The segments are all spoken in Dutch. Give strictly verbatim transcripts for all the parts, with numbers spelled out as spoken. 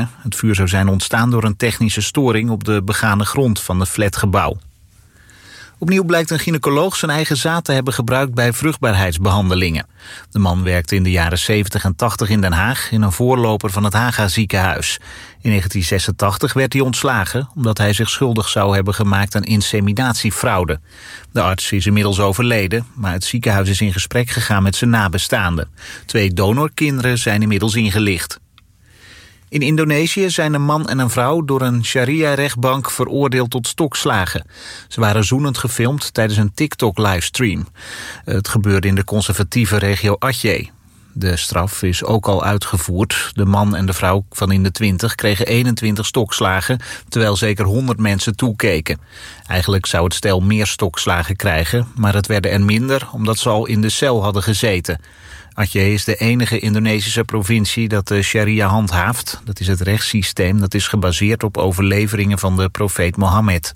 Het vuur zou zijn ontstaan door een technische storing op de begane grond van het flatgebouw. Opnieuw blijkt een gynaecoloog zijn eigen zaad te hebben gebruikt bij vruchtbaarheidsbehandelingen. De man werkte in de jaren zeventig en tachtig in Den Haag in een voorloper van het Haga ziekenhuis. In negentien zesentachtig werd hij ontslagen omdat hij zich schuldig zou hebben gemaakt aan inseminatiefraude. De arts is inmiddels overleden, maar het ziekenhuis is in gesprek gegaan met zijn nabestaanden. Twee donorkinderen zijn inmiddels ingelicht. In Indonesië zijn een man en een vrouw door een sharia-rechtbank veroordeeld tot stokslagen. Ze waren zoenend gefilmd tijdens een TikTok-livestream. Het gebeurde in de conservatieve regio Aceh. De straf is ook al uitgevoerd. De man en de vrouw van in de twintig kregen eenentwintig stokslagen, terwijl zeker honderd mensen toekeken. Eigenlijk zou het stel meer stokslagen krijgen, maar het werden er minder omdat ze al in de cel hadden gezeten. Aceh is de enige Indonesische provincie dat de sharia handhaaft. Dat is het rechtssysteem dat is gebaseerd op overleveringen van de profeet Mohammed.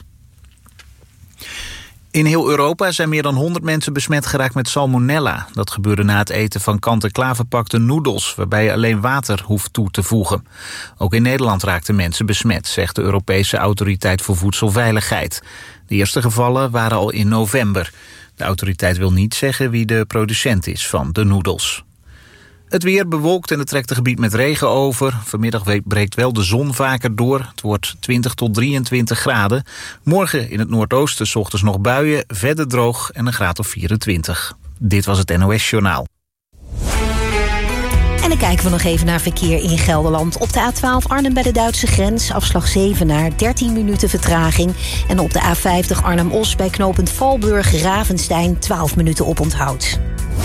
In heel Europa zijn meer dan honderd mensen besmet geraakt met salmonella. Dat gebeurde na het eten van kant-en-klaar verpakte noedels, waarbij je alleen water hoeft toe te voegen. Ook in Nederland raakten mensen besmet, zegt de Europese Autoriteit voor Voedselveiligheid. De eerste gevallen waren al in november. De autoriteit wil niet zeggen wie de producent is van de noedels. Het weer bewolkt en het trekt een gebied met regen over. Vanmiddag breekt wel de zon vaker door. Het wordt twintig tot drieëntwintig graden. Morgen in het noordoosten 's ochtends nog buien, verder droog en een graad of vierentwintig. Dit was het N O S-journaal. En dan kijken we nog even naar verkeer in Gelderland. Op de A twaalf Arnhem bij de Duitse grens, afslag Zevenaar, dertien minuten vertraging. En op de A vijftig Arnhem-Os bij knooppunt Valburg-Ravenstein, twaalf minuten oponthoud.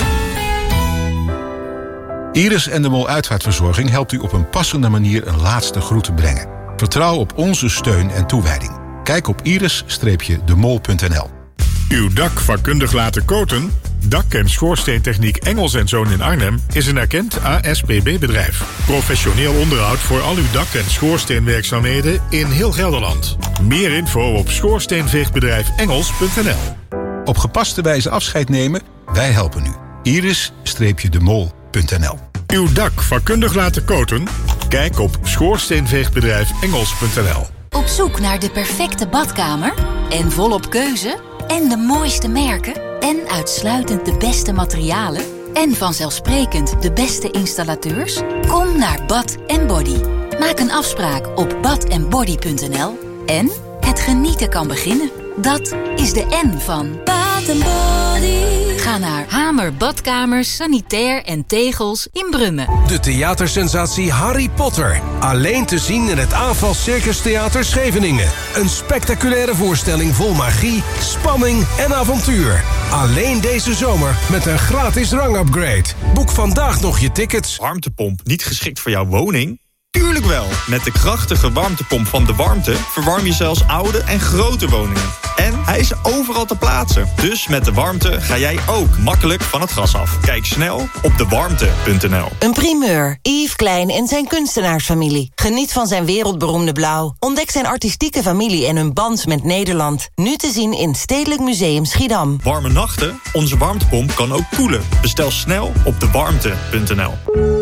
Iris en de Mol Uitvaartverzorging helpt u op een passende manier een laatste groet te brengen. Vertrouw op onze steun en toewijding. Kijk op iris streepje de mol punt n l. Uw dak vakkundig laten coaten? Dak- en schoorsteentechniek Engels en Zoon in Arnhem is een erkend A S P B-bedrijf. Professioneel onderhoud voor al uw dak- en schoorsteenwerkzaamheden in heel Gelderland. Meer info op schoorsteenveegbedrijf engels punt n l. Op gepaste wijze afscheid nemen? Wij helpen u. iris streepje de mol punt n l. Uw dak vakkundig laten coaten? Kijk op schoorsteenveegbedrijf engels punt n l. Op zoek naar de perfecte badkamer? En volop keuze? En de mooiste merken? En uitsluitend de beste materialen? En vanzelfsprekend de beste installateurs? Kom naar Bad en Body. Maak een afspraak op bad en body punt n l. En het genieten kan beginnen. Dat is de N van Bad en Body. Ga naar Hamer Badkamers, Sanitair en Tegels in Brummen. De theatersensatie Harry Potter. Alleen te zien in het Aanval Circus Theater Scheveningen. Een spectaculaire voorstelling vol magie, spanning en avontuur. Alleen deze zomer met een gratis rangupgrade. Boek vandaag nog je tickets. Warmtepomp niet geschikt voor jouw woning? Tuurlijk wel! Met de krachtige warmtepomp van De Warmte verwarm je zelfs oude en grote woningen. En hij is overal te plaatsen. Dus met De Warmte ga jij ook makkelijk van het gas af. Kijk snel op de warmte punt n l. Een primeur. Yves Klein en zijn kunstenaarsfamilie. Geniet van zijn wereldberoemde blauw. Ontdek zijn artistieke familie en hun band met Nederland. Nu te zien in Stedelijk Museum Schiedam. Warme nachten? Onze warmtepomp kan ook koelen. Bestel snel op de warmte punt n l.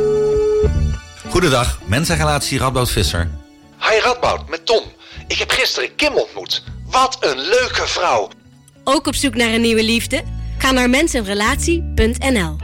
Goedendag, mensenrelatie Radboud Visser. Hi Radboud, met Tom. Ik heb gisteren Kim ontmoet. Wat een leuke vrouw. Ook op zoek naar een nieuwe liefde? Ga naar mensenrelatie punt n l.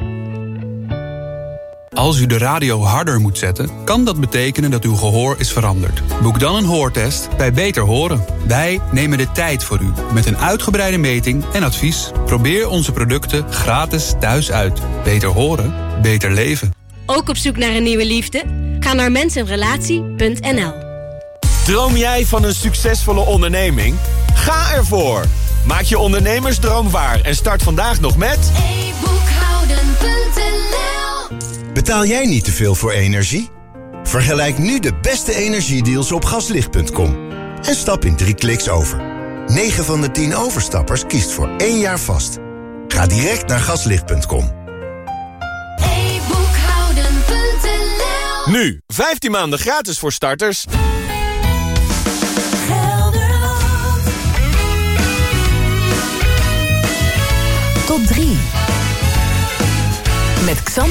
Als u de radio harder moet zetten, kan dat betekenen dat uw gehoor is veranderd. Boek dan een hoortest bij Beter Horen. Wij nemen de tijd voor u met een uitgebreide meting en advies. Probeer onze producten gratis thuis uit. Beter horen, beter leven. Ook op zoek naar een nieuwe liefde? Ga naar mensenrelatie punt n l. Droom jij van een succesvolle onderneming? Ga ervoor! Maak je ondernemersdroom waar en start vandaag nog met e boekhouden punt n l. Betaal jij niet te veel voor energie? Vergelijk nu de beste energiedeals op gaslicht punt com. En stap in drie kliks over. negen van de tien overstappers kiest voor één jaar vast. Ga direct naar gaslicht punt com. Nu, vijftien maanden gratis voor starters. Gelderland. Tot drie. Met Xander.